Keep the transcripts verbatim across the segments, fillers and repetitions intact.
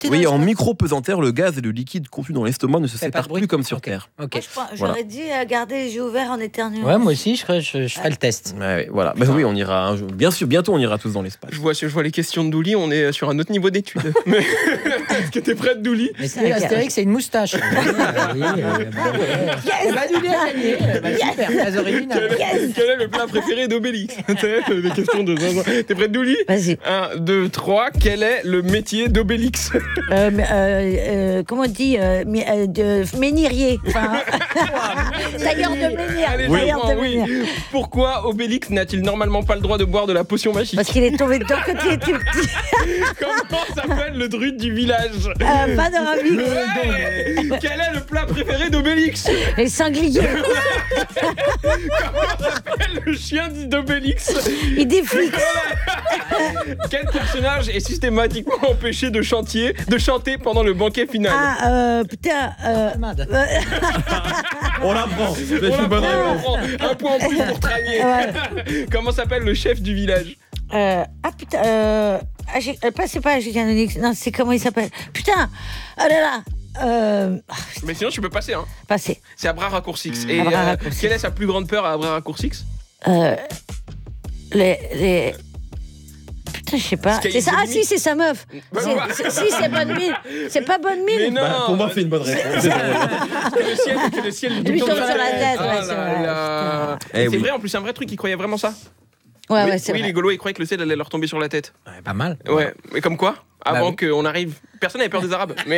Oui, en micro-pesanteur, le gaz et le liquide contenu dans l'estomac ne se Fait séparent pas de plus comme sur Ok. Terre. Ok. Moi, je pense- Voilà. J'aurais dit euh, garder les yeux ouverts en éternuant. Ouais, moi aussi, je ferai, je, je ferai le test. Ouais, ouais, voilà. Bah oui, on ira un jour. Bien sûr, bientôt on ira tous dans l'espace. Je vois, je vois les questions de Douli, on est sur un autre niveau d'études. Mais- Est-ce que t'es prête, Douli? Mais c'est Astérix, c'est une moustache. Oui, oui, euh, bon, ouais. Eh ben, Douli a gagné. Eh ben, super, très original. Quel, quel est le plat préféré d'Obélix? Des questions de zinzin. T'es prête, Douli? Vas-y. un, deux, trois. Quel est le métier d'Obélix? Euh, mais, euh, euh, comment on dit euh, mais, euh, de ménirier. Enfin, tailleur de menhir. Allez, tailleur je de prends, oui. menhir. Pourquoi Obélix n'a-t-il normalement pas le droit de boire de la potion magique? Parce qu'il est tombé dedans quand il était petit. Comment s'appelle le druide du village? Euh, Panoramique. Ouais. Quel est le plat préféré d'Obélix? Les sangliers. Comment s'appelle le chien dit d'Obélix? Il déflique. Quel personnage est systématiquement empêché de, chantier, de chanter pendant le banquet final? Ah, euh, putain. Euh, Ahmad. euh, On l'apprend. C'est On une la bonne prend, on réponse. prend. Un point en plus pour Tranier. Ouais. Comment s'appelle le chef du village? euh, ah, putain. Euh, ah, j'ai- euh, pas, c'est pas Julien Onyx. Non, c'est comment il s'appelle. Putain. Oh là là. Euh, ah, Mais sinon, tu peux passer. Hein. passé. C'est à bras raccourcix. Et À bras euh, raccourcis. quelle est sa plus grande peur à bras raccourcix? Euh, les, les... Putain, je sais pas. Parce qu'il y a C'est ça. une Ah, limite. si, c'est sa meuf. Bah, C'est- bah. c'est- si, c'est bonne mine. C'est pas bonne Mais mine. non. Bah, pour moi, c'est une bonne réponse. Que le ciel, que le ciel Lui tombe sur la tête, Ah ouais, là c'est vrai, là. putain. Eh C'est oui. vrai, en plus, c'est un vrai truc. Ils croyaient vraiment ça. Ouais, oui, ouais, c'est oui, vrai. les Gaulois, ils croyaient que le ciel allait leur tomber sur la tête. Ouais, pas mal. Ouais, mais comme quoi? Avant oui. qu'on arrive. Personne n'avait peur des Arabes. Mais.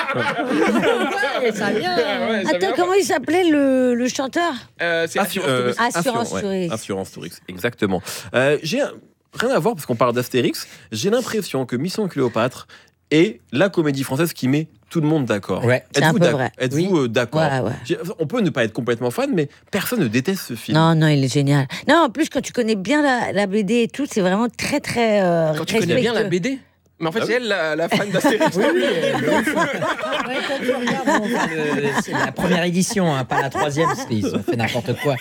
Ouais, ça vient. Ouais, ça Attends, vient. comment il s'appelait le, le chanteur? Euh, c'est Assur- Assurance euh, Touriste. Assurance ouais. Touriste. Assurance Touriste, exactement. Euh, j'ai un- rien à voir parce qu'on parle d'Astérix. J'ai l'impression que Mission Cléopâtre est la comédie française qui met tout le monde d'accord. Ouais. C'est un Êtes-vous peu d'ac- vrai. Êtes-vous euh, d'accord? Ouais, ouais. J'ai- On peut ne pas être complètement fan, mais personne ne déteste ce film. Non, non, il est génial. Non, en plus, quand tu connais bien la, la B D et tout, c'est vraiment très, très. euh, Quand tu connais bien la respectueux. B D. Mais en fait, Ah c'est elle la, la fan d'Astérix. Oui, oui. euh, ouais, quand tu regardes, bon, enfin, le- c'est la première édition, hein, pas la troisième, parce qu'ils ont fait n'importe quoi.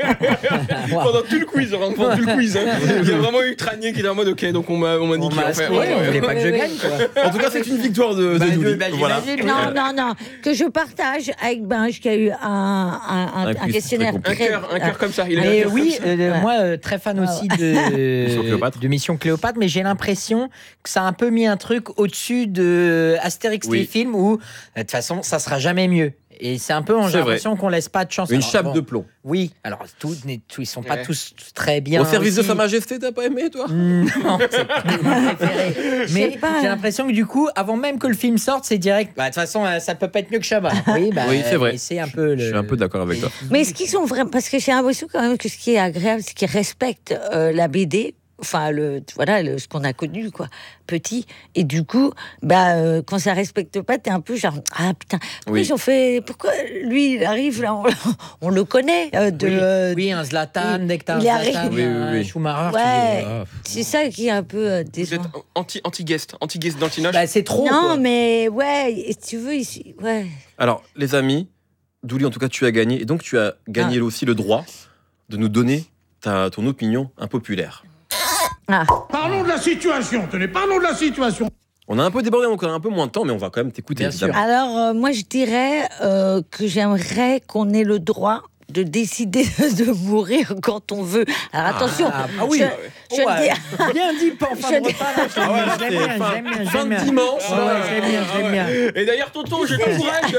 Pendant tout le quiz, vraiment, pendant tout le quiz. Hein. Il y a vraiment eu Tranier qui était en mode ok, donc on m'a on m'a On niqué. m'a en fait. scoé, Ouais, on ouais. voulait pas que je Oui, gagne, oui. quoi. En tout cas, c'est une victoire de, de Bah, Douli. bah, Voilà. j'imagine, Non, non, non. Que je partage avec Benj, qui a eu un, un, un, Un un quiz questionnaire très Un très. cœur, un cœur comme ça. Il a Mais un cœur oui, comme ça. euh, Ouais. moi, euh, très fan aussi Mission de, Cléopâtre. de Mission Cléopâtre, mais j'ai l'impression que ça a un peu mis un truc au-dessus de Astérix Oui. les films où, euh, de toute façon, ça sera jamais mieux. Et c'est un peu, C'est j'ai l'impression qu'on laisse pas de chance. Une Alors, chape bon, de plomb. Oui, alors tout, n'est- tout- ils sont pas Ouais. tous très bien. Au service de aussi. Sa Majesté, t'as pas aimé, toi? Non, c'est pas mon préféré. Mais sais pas. j'ai l'impression que du coup, avant même que le film sorte, c'est direct. Bah, de toute façon, euh, ça peut pas être mieux que Chabat. Oui, bah, Oui, c'est vrai. et c'est un peu. Le... Je suis un peu d'accord avec toi. Mais est-ce qu'ils sont vraiment. Parce que j'ai l'impression quand même que ce qui est agréable, c'est qu'ils respectent euh, la B D. Enfin, le, voilà, le, ce qu'on a connu, quoi, petit. Et du coup, bah, euh, quand ça respecte pas, t'es un peu genre, ah putain, pourquoi Oui. ils ont fait. Pourquoi lui, il arrive, là, on, on le connaît. euh, de, Oui, euh, oui, un Zlatan, il- dès que t'as un il arrive. Zlatan, Oui, oui, un oui. Schumacher, tu Ouais, dis, oh, pff. c'est ça qui est un peu euh, Vous décevant. êtes anti- anti-guest, anti-guest d'Antinoche. Bah, c'est trop. Non, quoi. mais ouais, et si tu veux, ici, ouais. Alors, les amis, Douli, en tout cas, tu as gagné. Et donc, tu as gagné aussi le droit de nous donner ta, ton opinion impopulaire. Ah, Parlons de la situation, tenez, parlons de la situation. On a un peu débordé, donc on a un peu moins de temps, mais on va quand même t'écouter, Bien évidemment. alors, euh, moi, je dirais euh, que j'aimerais qu'on ait le droit de décider de mourir quand on veut. Alors, attention, Ah, ah oui. je, je Ouais. dis- Bien dit, pas en fin Je de dis- repas. là, je l'aime Ah ouais, bien, je l'aime c'est bien, fin- je l'aime bien, je fin l'aime de bien. dimanche. Ouais, ouais, je l'aime bien, je l'aime bien. Et d'ailleurs, tonton, j'ai pas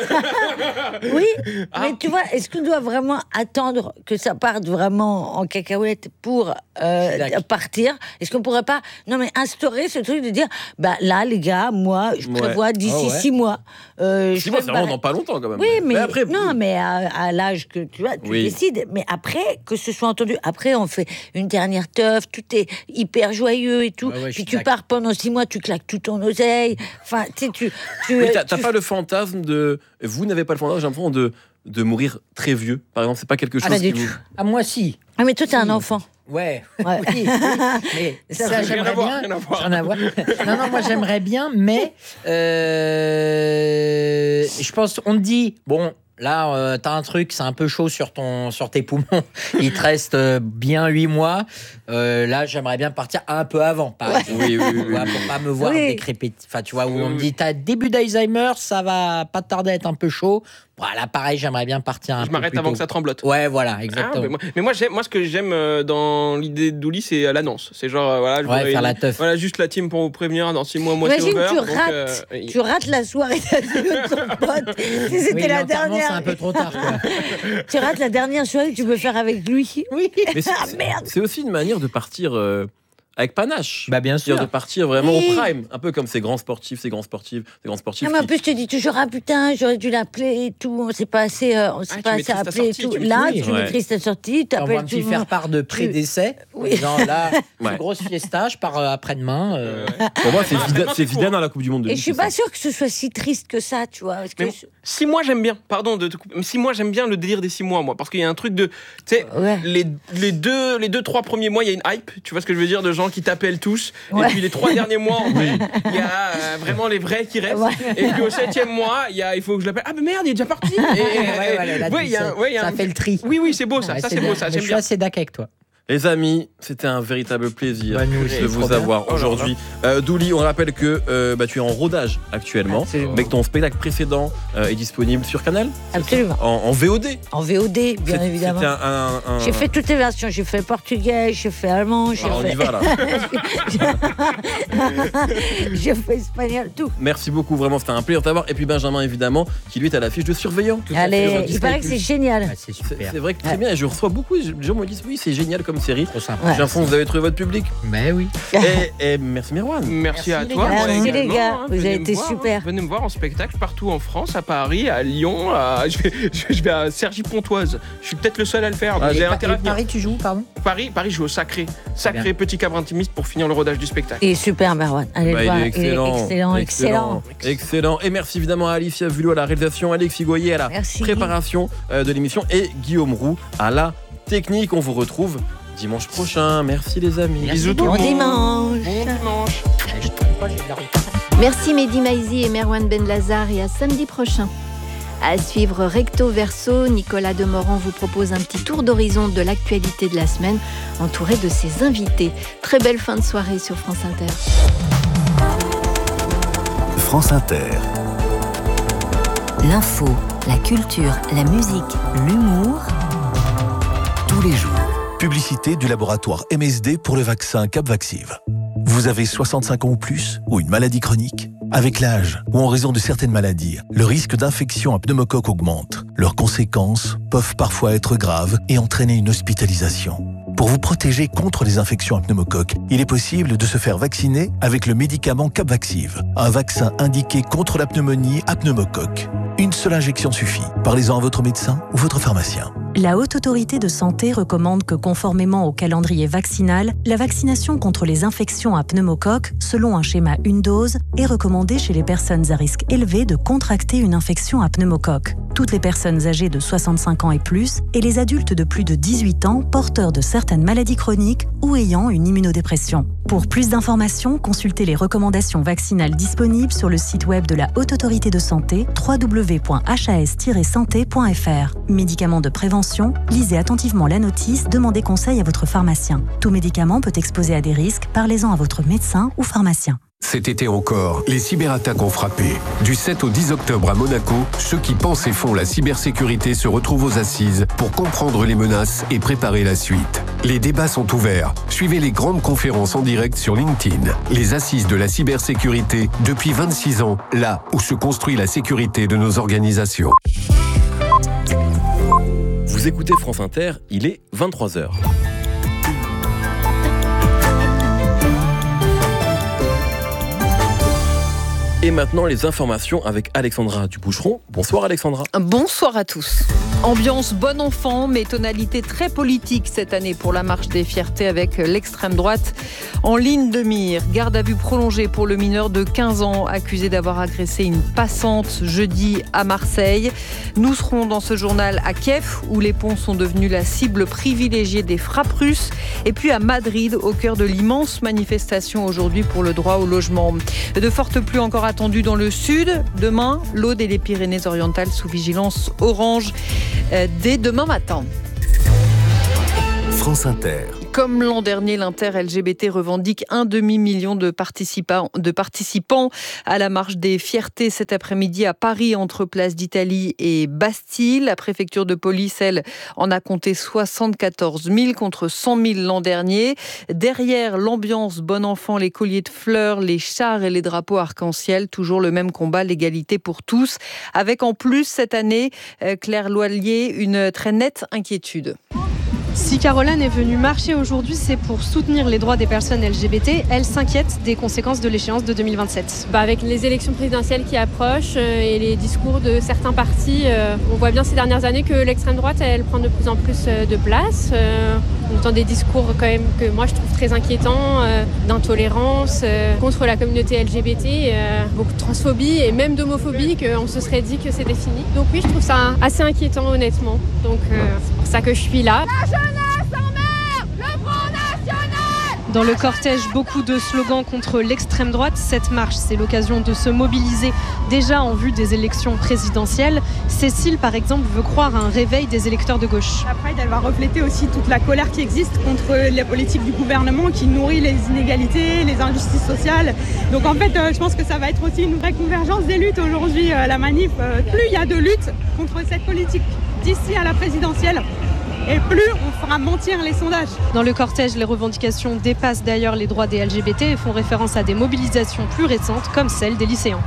courage. Oui, Ah. mais tu vois, est-ce qu'on doit vraiment attendre que ça parte vraiment en cacahuète pour euh, D'accord. partir? Est-ce qu'on pourrait pas, non mais instaurer ce truc de dire, bah là les gars, moi je Ouais. prévois d'ici Ah ouais. six mois. euh, je Six mois, fais c'est ma- vraiment dans pas longtemps, quand même. Oui, mais, après, non, mais à, à l'âge que tu as, tu Oui. décides. Mais après, que ce soit entendu, après on fait une dernière teuf, tout est hyper joyeux et tout. Ouais, ouais, je Puis suis tu d'accord. pars pendant six mois, tu claques tout ton oseille. Enfin, tu sais, tu, tu, Oui, t'as t'as tu- pas le fantasme de. Vous n'avez pas le fantasme, j'ai l'impression, de, de mourir très vieux, par exemple. C'est pas quelque chose pas du qui vous. tout. Ah, moi, si. Ah, mais toi, t'es un Si. enfant. Ouais. Ouais. Oui, oui. Mais Ça, ça, rien j'aimerais à voir, bien. rien à voir. Rien à voir. Non, non, moi, j'aimerais bien, mais euh, je pense, on te dit, bon, Là, euh, t'as un truc, c'est un peu chaud sur, ton, sur tes poumons. Il te reste euh, bien huit mois. Euh, là, j'aimerais bien partir un peu avant, par Ouais. exemple. Oui, oui, oui, Tu vois, oui. pour pas me voir Oui. décrépiter. Enfin, tu vois, où Oui, on me oui. dit, t'as début d'Alzheimer, ça va pas tarder à être un peu chaud. Voilà, pareil, j'aimerais bien partir un Je peu m'arrête plus avant tôt. que ça tremblote. Ouais, voilà, Ah, exactement. mais moi, mais moi, j'aime, moi, ce que j'aime euh, dans l'idée d'Ouli, c'est euh, l'annonce. C'est genre, euh, voilà, je Ouais, voudrais- faire la teuf. Voilà, juste la team pour vous prévenir, dans six mois, moi, c'est Imagine, over. tu donc, rates, euh, il- tu rates la soirée de ton pote. Si c'était Oui, la l'enterrement, dernière. c'est un peu trop tard, quoi. Tu rates la dernière soirée que tu peux faire avec lui. Oui. Mais c'est, Ah, merde. c'est aussi une manière de partir euh, avec panache. Bah, bien C'est-à-dire sûr. de partir vraiment Oui. au prime, un peu comme ces grands sportifs, ces grands sportifs, ces grands sportifs. Non, mais en qui- plus, je te dis toujours, ah putain, j'aurais dû l'appeler et tout. On s'est pas assez, euh, on s'est Ah, tu pas assez maîtrises ta appelé et sortie, tout. tu Là, maîtrises. tu Ouais. maîtrises ta sortie, tu On va un appelles tout petit le faire monde. part de pré-décès. En Oui. disant, là, Ouais. plus grosse fiesta, je pars euh, après-demain. euh, Ouais, ouais. Pour moi, c'est Ah, Vida- vraiment, c'est c'est fou, Zidane hein. à la Coupe du Monde de Et je Nice, suis c'est pas ça. sûre que ce soit si triste que ça, tu vois. Parce que Mais six mois, j'aime bien. Pardon de te couper. Mais six mois, j'aime bien le délire des six mois, moi. Parce qu'il y a un truc de. Tu sais, Ouais. les, les, deux, les deux, trois premiers mois, il y a une hype. Tu vois ce que je veux dire? De gens qui t'appellent tous. Ouais. Et puis les trois derniers mois, en vrai, il y a euh, vraiment les vrais qui restent. Ouais. Et puis au septième mois, il, y a, il faut que je l'appelle. Ah, mais merde, il est déjà parti. Et, ouais, ouais, là, ouais, tu il y a, sais, un- ouais, il y a ça un- fait le tri. Oui, oui, c'est beau ça. Ouais, ça, c'est c'est beau bien. ça. Mais J'aime Je suis bien. assez d'accord avec toi. Les amis, c'était un véritable plaisir Bah, nous de aussi, trop vous bien. avoir Oh là aujourd'hui. Euh, Douli, on rappelle que euh, bah, tu es en rodage actuellement, Absolument. mais que ton spectacle précédent euh, est disponible sur Canal, Absolument. en, en V O D. En V O D, bien C'est- évidemment. C'était un, un- un- J'ai fait toutes les versions. J'ai fait portugais, j'ai fait allemand, j'ai Ah, on fait. y va là. j'ai fait espagnol, tout. Merci beaucoup, vraiment, c'était un plaisir de t'avoir. Et puis Benjamin, évidemment, qui lui est à l'affiche de Surveillant. Tout à fait. Allez, Sur il Disney+. paraît que c'est génial. Ouais, c'est C'est super. c'est vrai que très bien, et je reçois beaucoup, les gens me disent oui, c'est génial comme série. Trop sympa. Ouais. J'ai l'impression que vous avez trouvé votre public. Mais oui. Et, et merci Mirwan. Merci, à Merci, toi. les gars. moi, Merci, les également, gars. hein. Vous Venez avez me été voir, super. hein. Venez me voir en spectacle partout en France, à Paris, à Lyon. à- Je, vais, je vais- je vais à Cergy-Pontoise. Je suis peut-être le seul à le faire. donc Ah, vous Et avez Pa- intérêt à et venir. Paris, tu joues, pardon Paris, Paris, je joue au Sacré. Sacré bien. petit cabre intimiste pour finir le rodage du spectacle. Et super, Merwan. Allez Bah, le il voir. est excellent, excellent, excellent. excellent. Et merci évidemment à Alicia Vulot à la réalisation, Alexis Goyer à la Merci. préparation euh, de l'émission et Guillaume Roux à la technique. On vous retrouve dimanche prochain. Merci les amis. Merci Bisous tout le Bon monde. dimanche. Bon dimanche. Eh, Je trouve pas, j'ai de la route. Merci Mehdi Maizi et Merwan Benlazar et à samedi prochain. À suivre Recto Verso, Nicolas Demorand vous propose un petit tour d'horizon de l'actualité de la semaine, entouré de ses invités. Très belle fin de soirée sur France Inter. France Inter. L'info, la culture, la musique, l'humour. Tous les jours. Publicité du laboratoire M S D pour le vaccin Capvaxive. Vous avez soixante-cinq ans ou plus ou une maladie chronique? Avec l'âge ou en raison de certaines maladies, le risque d'infection à pneumocoque augmente. Leurs conséquences peuvent parfois être graves et entraîner une hospitalisation. Pour vous protéger contre les infections à pneumocoque, il est possible de se faire vacciner avec le médicament Capvaxive, un vaccin indiqué contre la pneumonie à pneumocoque. Une seule injection suffit. Parlez-en à votre médecin ou votre pharmacien. La Haute Autorité de Santé recommande que, conformément au calendrier vaccinal, la vaccination contre les infections à pneumocoque, selon un schéma une dose, est recommandée chez les personnes à risque élevé de contracter une infection à pneumocoque. Toutes les personnes âgées de soixante-cinq ans et plus et les adultes de plus de dix-huit ans porteurs de certaines maladies chroniques ou ayant une immunodépression. Pour plus d'informations, consultez les recommandations vaccinales disponibles sur le site web de la Haute Autorité de Santé w w w point h a s tiret santé point f r. Médicaments de prévention, lisez attentivement la notice, demandez conseil à votre pharmacien. Tout médicament peut exposer à des risques, parlez-en à votre médecin ou pharmacien. Cet été encore, les cyberattaques ont frappé. Du sept au dix octobre à Monaco, ceux qui pensent et font la cybersécurité se retrouvent aux assises pour comprendre les menaces et préparer la suite. Les débats sont ouverts. Suivez les grandes conférences en direct sur LinkedIn. Les assises de la cybersécurité depuis vingt-six ans, là où se construit la sécurité de nos organisations. Vous écoutez France Inter, il est vingt-trois heures. Et maintenant, les informations avec Alexandra Duboucheron. Bonsoir Alexandra. Bonsoir à tous. Ambiance bon enfant, mais tonalité très politique cette année pour la marche des fiertés avec l'extrême droite en ligne de mire. Garde à vue prolongée pour le mineur de quinze ans accusé d'avoir agressé une passante jeudi à Marseille. Nous serons dans ce journal à Kiev où les ponts sont devenus la cible privilégiée des frappes russes. Et puis à Madrid, au cœur de l'immense manifestation aujourd'hui pour le droit au logement. De fortes pluies encore à attendu dans le sud. Demain, l'Aude et les Pyrénées-Orientales sous vigilance orange euh, dès demain matin. France Inter. Comme l'an dernier, l'Inter-L G B T revendique un demi-million de participants, de participants à la marche des fiertés cet après-midi à Paris, entre Place d'Italie et Bastille. La préfecture de police, elle, en a compté soixante-quatorze mille contre cent mille l'an dernier. Derrière l'ambiance bon enfant, les colliers de fleurs, les chars et les drapeaux arc-en-ciel, toujours le même combat, l'égalité pour tous. Avec en plus cette année, Claire Loilier, une très nette inquiétude. Si Caroline est venue marcher aujourd'hui, c'est pour soutenir les droits des personnes L G B T. Elle s'inquiète des conséquences de l'échéance de deux mille vingt-sept. Bah avec les élections présidentielles qui approchent euh, et les discours de certains partis, euh, on voit bien ces dernières années que l'extrême droite, elle prend de plus en plus euh, de place. Euh, on entend des discours quand même que moi je trouve très inquiétants, euh, d'intolérance euh, contre la communauté L G B T, euh, beaucoup de transphobie et même d'homophobie, qu'on se serait dit que c'était fini. Donc oui, je trouve ça assez inquiétant honnêtement. Donc euh, c'est pour ça que je suis là. Dans le cortège, beaucoup de slogans contre l'extrême droite. Cette marche, c'est l'occasion de se mobiliser déjà en vue des élections présidentielles. Cécile, par exemple, veut croire à un réveil des électeurs de gauche. La Pride, elle va refléter aussi toute la colère qui existe contre les politiques du gouvernement qui nourrit les inégalités, les injustices sociales. Donc en fait, euh, je pense que ça va être aussi une vraie convergence des luttes aujourd'hui, euh, la manif. Euh, plus il y a de luttes contre cette politique d'ici à la présidentielle, et plus on fera mentir les sondages. Dans le cortège, les revendications dépassent d'ailleurs les droits des L G B T et font référence à des mobilisations plus récentes comme celle des lycéens.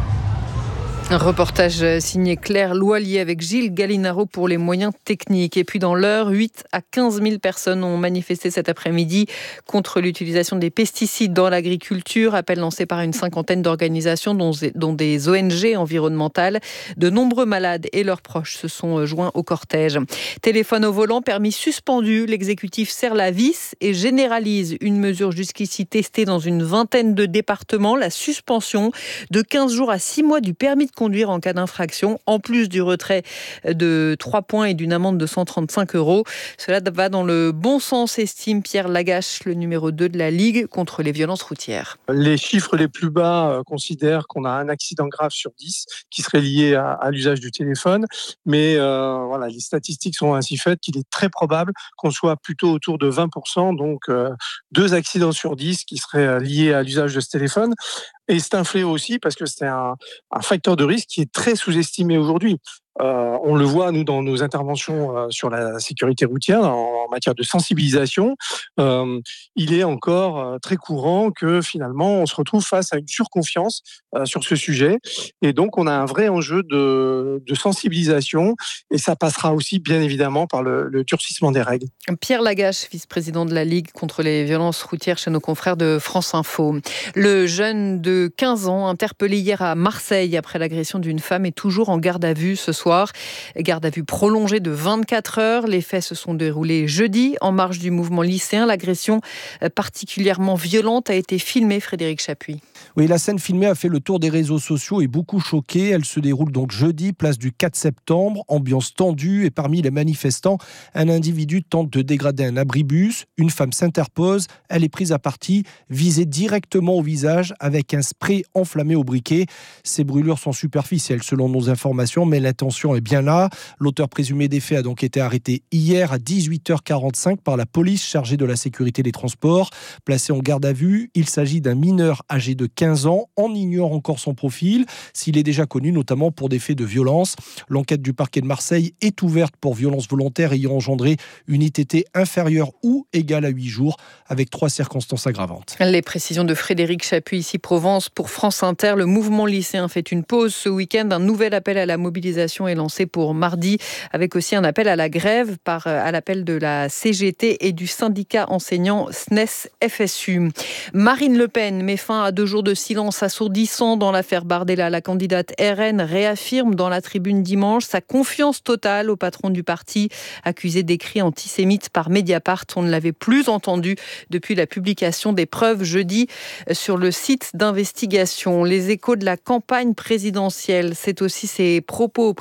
Un reportage signé Claire Loilier avec Gilles Gallinaro pour les moyens techniques. Et puis dans l'heure, huit à quinze mille personnes ont manifesté cet après-midi contre l'utilisation des pesticides dans l'agriculture. Appel lancé par une cinquantaine d'organisations, dont, dont des O N G environnementales. De nombreux malades et leurs proches se sont joints au cortège. Téléphone au volant, permis suspendu. L'exécutif serre la vis et généralise une mesure jusqu'ici testée dans une vingtaine de départements. La suspension de quinze jours à six mois du permis de conduire en cas d'infraction, en plus du retrait de trois points et d'une amende de cent trente-cinq euros. Cela va dans le bon sens, estime Pierre Lagache, le numéro deux de la Ligue contre les violences routières. Les chiffres les plus bas euh, considèrent qu'on a un accident grave sur dix qui serait lié à, à l'usage du téléphone. Mais euh, voilà, les statistiques sont ainsi faites qu'il est très probable qu'on soit plutôt autour de vingt pour cent, donc euh, deux accidents sur dix qui seraient liés à l'usage de ce téléphone. Et c'est un fléau aussi parce que c'est un, un facteur de risque qui est très sous-estimé aujourd'hui. Euh, on le voit, nous, dans nos interventions euh, sur la sécurité routière, en, en matière de sensibilisation. Euh, il est encore euh, très courant que, finalement, on se retrouve face à une surconfiance euh, sur ce sujet. Et donc, on a un vrai enjeu de, de sensibilisation. Et ça passera aussi, bien évidemment, par le, le durcissement des règles. Pierre Lagache, vice-président de la Ligue contre les violences routières chez nos confrères de France Info. Le jeune de quinze ans, interpellé hier à Marseille après l'agression d'une femme, est toujours en garde à vue ce soir. Garde à vue prolongée de vingt-quatre heures. Les faits se sont déroulés jeudi en marge du mouvement lycéen. L'agression particulièrement violente a été filmée, Frédéric Chapuis. Oui, la scène filmée a fait le tour des réseaux sociaux et beaucoup choqué. Elle se déroule donc jeudi, place du quatre septembre. Ambiance tendue et parmi les manifestants, un individu tente de dégrader un abribus. Une femme s'interpose. Elle est prise à partie, visée directement au visage avec un spray enflammé au briquet. Ces brûlures sont superficielles selon nos informations, mais l'intention est bien là. L'auteur présumé des faits a donc été arrêté hier à dix-huit heures quarante-cinq par la police chargée de la sécurité des transports. Placé en garde à vue, il s'agit d'un mineur âgé de quinze ans. On ignore encore son profil, s'il est déjà connu notamment pour des faits de violence. L'enquête du parquet de Marseille est ouverte pour violence volontaire ayant engendré une I T T inférieure ou égale à huit jours, avec trois circonstances aggravantes. Les précisions de Frédéric Chapuis, ici Provence, pour France Inter. Le mouvement lycéen fait une pause ce week-end. Un nouvel appel à la mobilisation est lancé pour mardi, avec aussi un appel à la grève par, à l'appel de la C G T et du syndicat enseignant S N E S F S U. Marine Le Pen met fin à deux jours de silence assourdissant dans l'affaire Bardella. La candidate R N réaffirme dans la tribune dimanche sa confiance totale au patron du parti, accusé d'écrits antisémites par Mediapart. On ne l'avait plus entendu depuis la publication des preuves jeudi sur le site d'investigation. Les échos de la campagne présidentielle, c'est aussi ses propos pris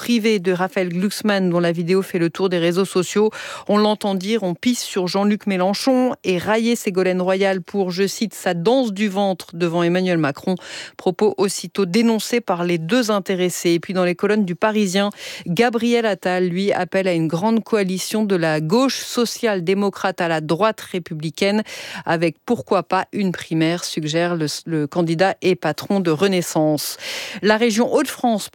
privée de Raphaël Glucksmann, dont la vidéo fait le tour des réseaux sociaux. On l'entend dire, on pisse sur Jean-Luc Mélenchon et railler Ségolène Royal pour, je cite, sa danse du ventre devant Emmanuel Macron. Propos aussitôt dénoncés par les deux intéressés. Et puis dans les colonnes du Parisien, Gabriel Attal, lui, appelle à une grande coalition de la gauche social-démocrate à la droite républicaine, avec pourquoi pas une primaire, suggère le, le candidat et patron de Renaissance. La région Hauts-de-France